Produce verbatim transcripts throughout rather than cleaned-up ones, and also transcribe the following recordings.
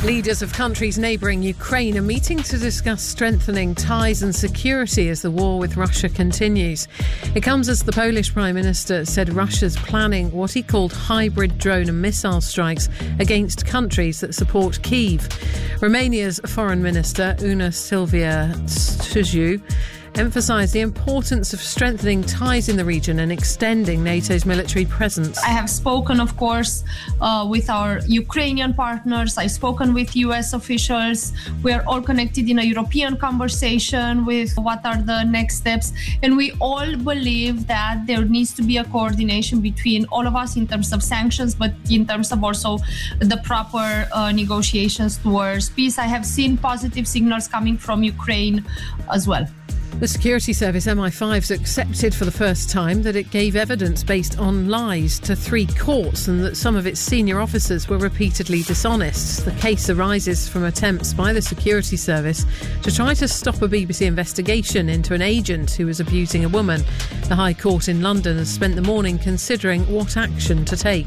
Leaders of countries neighbouring Ukraine are meeting to discuss strengthening ties and security as the war with Russia continues. It comes as the Polish Prime Minister said Russia's planning what he called hybrid drone and missile strikes against countries that support Kyiv. Romania's Foreign Minister, Una Silvia Stuju, emphasised the importance of strengthening ties in the region and extending NATO's military presence. I have spoken, of course, uh, with our Ukrainian partners. I've spoken with U S officials. We are all connected in a European conversation with what are the next steps. And we all believe that there needs to be a coordination between all of us in terms of sanctions, but in terms of also the proper uh, negotiations towards peace. I have seen positive signals coming from Ukraine as well. The security service M I five's accepted for the first time that it gave evidence based on lies to three courts and that some of its senior officers were repeatedly dishonest. The case arises from attempts by the security service to try to stop a B B C investigation into an agent who was abusing a woman. The High Court in London has spent the morning considering what action to take.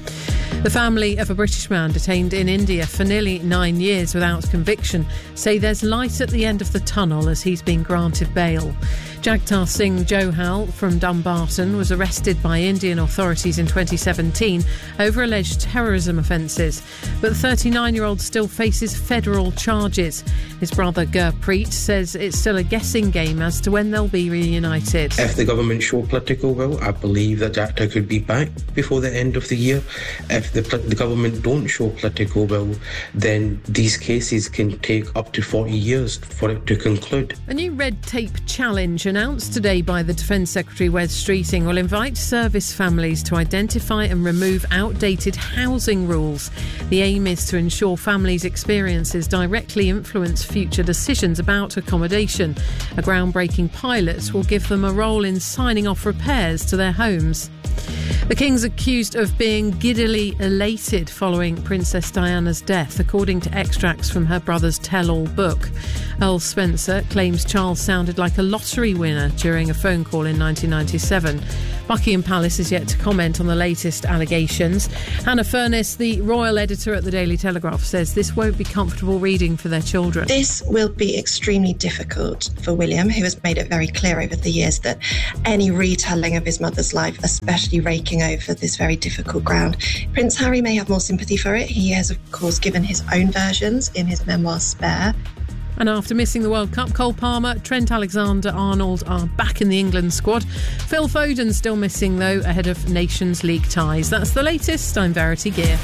The family of a British man detained in India for nearly nine years without conviction say there's light at the end of the tunnel as he's been granted bail. Jagtar Singh Johal from Dumbarton was arrested by Indian authorities in twenty seventeen over alleged terrorism offences, but the thirty-nine-year-old still faces federal charges. His brother Gurpreet says it's still a guessing game as to when they'll be reunited. If the government show political will, I believe that Jagtar could be back before the end of the year. If the, the government don't show political will, then these cases can take up to forty years for it to conclude. A new red tape challenge announced today by the Defence Secretary Wes Streeting will invite service families to identify and remove outdated housing rules. The aim is to ensure families' experiences directly influence future decisions about accommodation. A groundbreaking pilot will give them a role in signing off repairs to their homes. The King's accused of being giddily elated following Princess Diana's death, according to extracts from her brother's tell-all book. Earl Spencer claims Charles sounded like a lottery winner during a phone call in nineteen ninety-seven. Buckingham Palace is yet to comment on the latest allegations. Hannah Furness, the royal editor at the Daily Telegraph, says this won't be comfortable reading for their children. This will be extremely difficult for William, who has made it very clear over the years that any retelling of his mother's life, especially raking over this very difficult ground. Prince Harry may have more sympathy for it. He has, of course, given his own versions in his memoir Spare. And after missing the World Cup, Cole Palmer, Trent Alexander-Arnold are back in the England squad. Phil Foden still missing, though, ahead of Nations League ties. That's the latest. I'm Verity Gear.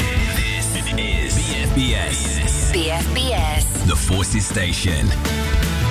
This is B F B S. B F B S. The Forces Station.